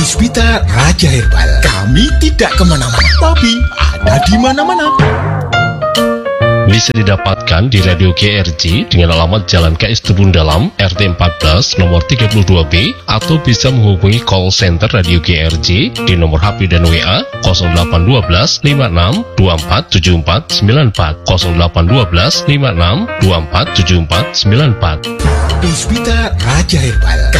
Puspita Raja Herbal. Kami tidak kemana-mana, tapi ada di mana-mana. Bisa didapatkan di Radio GRJ dengan alamat Jalan KS Tebun Dalam, RT 14, nomor 32B, atau bisa menghubungi call center Radio GRJ di nomor HP dan WA 0812 56 24 74 94 0812 56 24 74 94. Puspita Raja Herbal.